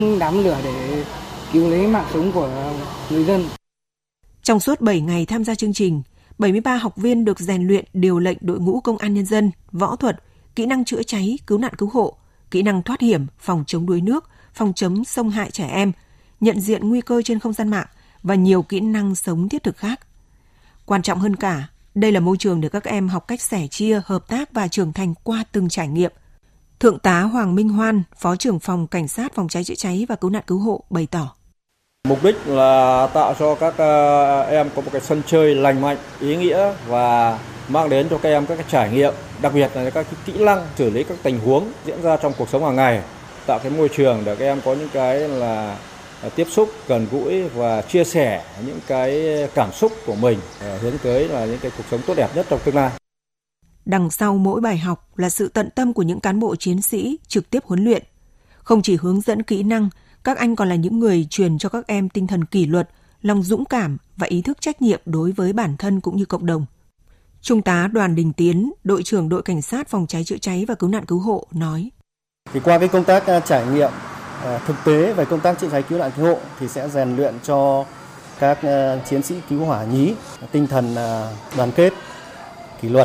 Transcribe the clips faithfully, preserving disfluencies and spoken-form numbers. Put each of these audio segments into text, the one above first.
Đám lửa để cứu lấy mạng sống của người dân. Trong suốt bảy ngày tham gia chương trình, bảy mươi ba học viên được rèn luyện điều lệnh đội ngũ công an nhân dân, võ thuật, kỹ năng chữa cháy, cứu nạn cứu hộ, kỹ năng thoát hiểm, phòng chống đuối nước, phòng chống xâm hại trẻ em, nhận diện nguy cơ trên không gian mạng và nhiều kỹ năng sống thiết thực khác. Quan trọng hơn cả, đây là môi trường để các em học cách sẻ chia, hợp tác và trưởng thành qua từng trải nghiệm. Thượng tá Hoàng Minh Hoan, Phó trưởng phòng Cảnh sát phòng cháy chữa cháy và cứu nạn cứu hộ bày tỏ. Mục đích là tạo cho các em có một cái sân chơi lành mạnh, ý nghĩa và mang đến cho các em các cái trải nghiệm, đặc biệt là các cái kỹ năng xử lý các tình huống diễn ra trong cuộc sống hàng ngày, tạo cái môi trường để các em có những cái là tiếp xúc gần gũi và chia sẻ những cái cảm xúc của mình, hướng tới là những cái cuộc sống tốt đẹp nhất trong tương lai. Đằng sau mỗi bài học là sự tận tâm của những cán bộ chiến sĩ trực tiếp huấn luyện. Không chỉ hướng dẫn kỹ năng, các anh còn là những người truyền cho các em tinh thần kỷ luật, lòng dũng cảm và ý thức trách nhiệm đối với bản thân cũng như cộng đồng. Trung tá Đoàn Đình Tiến, đội trưởng đội Cảnh sát phòng cháy chữa cháy và cứu nạn cứu hộ nói: Thì qua cái công tác trải nghiệm thực tế về công tác chữa cháy cứu nạn cứu hộ thì sẽ rèn luyện cho các chiến sĩ cứu hỏa nhí tinh thần đoàn kết, kỷ luật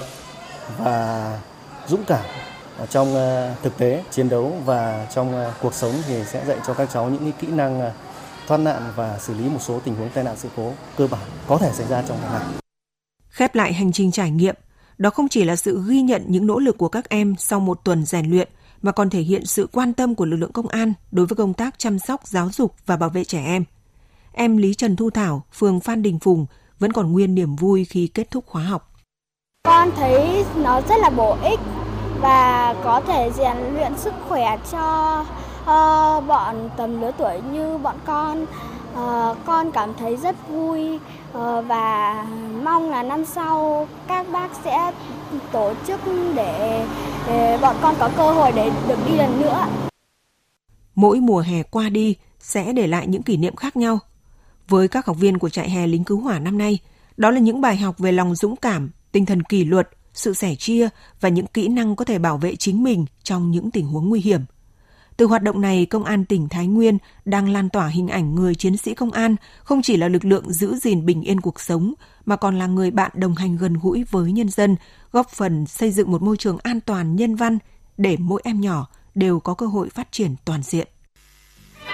và dũng cảm trong thực tế chiến đấu, và trong cuộc sống thì sẽ dạy cho các cháu những cái kỹ năng thoát nạn và xử lý một số tình huống tai nạn sự cố cơ bản có thể xảy ra trong ngày. Khép lại hành trình trải nghiệm, đó không chỉ là sự ghi nhận những nỗ lực của các em sau một tuần rèn luyện, mà còn thể hiện sự quan tâm của lực lượng công an đối với công tác chăm sóc, giáo dục và bảo vệ trẻ em. Em Lý Trần Thu Thảo, phường Phan Đình Phùng vẫn còn nguyên niềm vui khi kết thúc khóa học. Con thấy nó rất là bổ ích và có thể rèn luyện sức khỏe cho uh, bọn tầm lứa tuổi như bọn con. Uh, con cảm thấy rất vui uh, và mong là năm sau các bác sẽ tổ chức để, để bọn con có cơ hội để được đi lần nữa. Mỗi mùa hè qua đi sẽ để lại những kỷ niệm khác nhau. Với các học viên của trại hè lính cứu hỏa năm nay, đó là những bài học về lòng dũng cảm, tinh thần kỷ luật, sự sẻ chia và những kỹ năng có thể bảo vệ chính mình trong những tình huống nguy hiểm. Từ hoạt động này, Công an tỉnh Thái Nguyên đang lan tỏa hình ảnh người chiến sĩ công an không chỉ là lực lượng giữ gìn bình yên cuộc sống, mà còn là người bạn đồng hành gần gũi với nhân dân, góp phần xây dựng một môi trường an toàn nhân văn để mỗi em nhỏ đều có cơ hội phát triển toàn diện.